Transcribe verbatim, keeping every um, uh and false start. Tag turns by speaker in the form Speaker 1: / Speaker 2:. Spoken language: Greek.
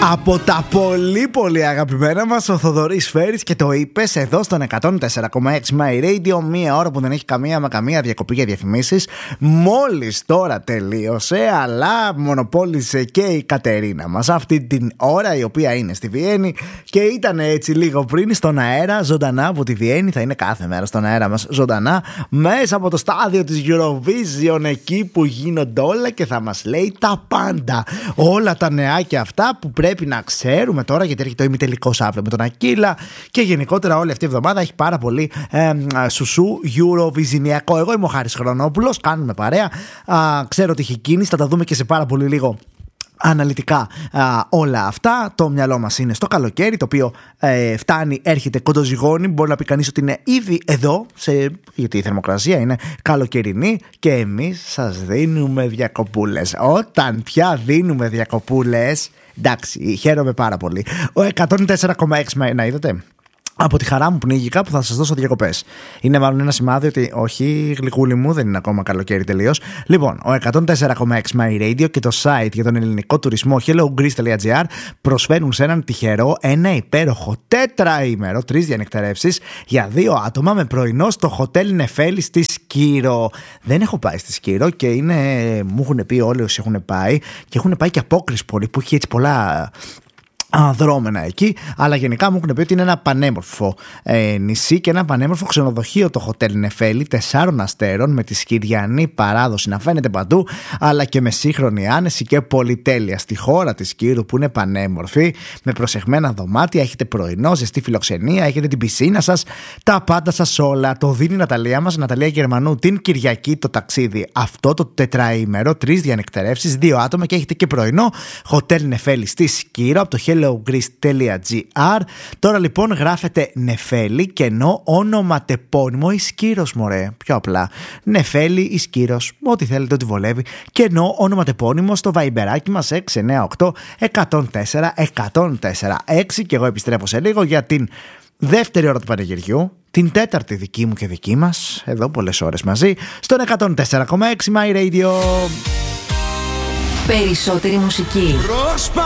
Speaker 1: Από τα πολύ πολύ αγαπημένα μας ο Θοδωρής Φέρης, και το είπες εδώ στον εκατόν τέσσερα κόμμα έξι My Radio, μία ώρα που δεν έχει καμία μα καμία διακοπή για διαφημίσεις. Μόλις τώρα τελείωσε, αλλά μονοπόλησε και η Κατερίνα μας αυτή την ώρα, η οποία είναι στη Βιέννη και ήταν έτσι λίγο πριν στον αέρα ζωντανά από τη Βιέννη. Θα είναι κάθε μέρα στον αέρα μας ζωντανά μέσα από το στάδιο της Eurovision, εκεί που γίνονται όλα, και θα μας λέει τα πάντα, όλα τα νεάκια αυτά που πρέπει να ξέρουμε τώρα, γιατί έρχεται το ημιτελικός αύριο με τον Ακύλα, και γενικότερα όλη αυτή η εβδομάδα έχει πάρα πολύ ε, σουσού Eurovisionιακό. Εγώ είμαι ο Χάρης Χρονόπουλος, κάνουμε παρέα. Α, ξέρω ότι έχει κίνηση, θα τα δούμε και σε πάρα πολύ λίγο αναλυτικά α, όλα αυτά. Το μυαλό μας είναι στο καλοκαίρι, το οποίο ε, φτάνει, έρχεται κοντοζυγώνει. Μπορεί να πει κανείς ότι είναι ήδη εδώ, σε, γιατί η θερμοκρασία είναι καλοκαιρινή και εμείς σας δίνουμε διακοπούλες. Όταν πια δίνουμε διακοπούλες, εντάξει, χαίρομαι πάρα πολύ. Ο εκατόν τέσσερα κόμμα έξι, να είδατε, από τη χαρά μου πνίγηκα που θα σας δώσω διακοπές. Είναι μάλλον ένα σημάδι ότι όχι, γλυκούλη μου, δεν είναι ακόμα καλοκαίρι τελείως. Λοιπόν, ο εκατόν τέσσερα κόμμα έξι My Radio και το site για τον ελληνικό τουρισμό hellogreece.gr προσφέρουν σε έναν τυχερό ένα υπέροχο τέτραήμερο, τρεις διανυκτερεύσεις για δύο άτομα με πρωινό στο Hotel Νεφέλη στη Σκύρο. Δεν έχω πάει στη Σκύρο και είναι, μου έχουν πει όλοι όσοι έχουν πάει, και έχουν πάει και απόκριση πολύ που έχει έτσι πολλά δρόμενα εκεί, αλλά γενικά μου έχουν πει ότι είναι ένα πανέμορφο ε, νησί και ένα πανέμορφο ξενοδοχείο το Hotel Νεφέλη, τεσσάρων αστέρων, με τη σκυριανή παράδοση να φαίνεται παντού, αλλά και με σύγχρονη άνεση και πολυτέλεια στη χώρα της Κύρου, που είναι πανέμορφη, με προσεχμένα δωμάτια, έχετε πρωινό, ζεστή φιλοξενία, έχετε την πισίνα σας, τα πάντα σας όλα. Το δίνει η Ναταλία μας, Ναταλία Γερμανού, την Κυριακή το ταξίδι αυτό το τετραήμερο, τρεις διανυκτερεύσεις, δύο άτομα, και έχετε και πρωινό. Hotel Νεφέλη στη Σκύρο από το hellogreece.gr. Τώρα λοιπόν γράφετε Νεφέλη και ενώ ονοματεπώνυμο ή Σκύρος, μωρέ, πιο απλά. Νεφέλη ή Σκύρος, ό,τι θέλετε, ό,τι βολεύει. Και ενώ ονοματεπώνυμο στο βαϊμπεράκι μας έξι εννιά οκτώ εκατόν τέσσερα εκατόν τέσσερα έξι. Και εγώ επιστρέφω σε λίγο για την δεύτερη ώρα του πανηγυριού, την τέταρτη δική μου και δική μας, εδώ πολλές ώρες μαζί, στον εκατόν τέσσερα κόμμα έξι My Radio.
Speaker 2: Περισσότερη μουσική.